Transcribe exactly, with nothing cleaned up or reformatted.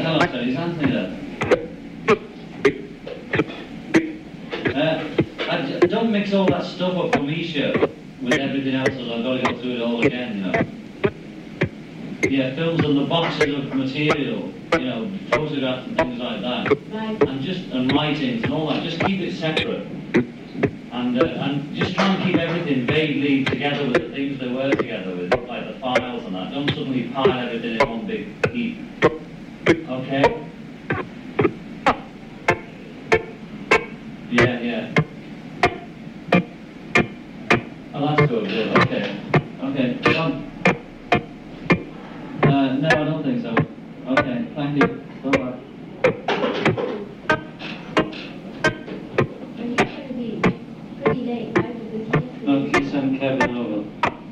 hello, sir. Is Anthony there? Uh, I j- don't mix all that stuff up for me, sure, with everything else, as I've got to go through it all again, you know. Yeah, films and the boxes of material, you know, photographs and things like that. Right. And just, and writings and all that, just keep it separate. And, uh, and just try and keep everything vaguely together with the things they were together with, like the files and that. Don't suddenly pile everything in one big heap. Okay? Yeah, yeah. Oh, that's good, good. Okay. Okay. Well, uh, no, I don't think so. Okay, thank you. Bye-bye.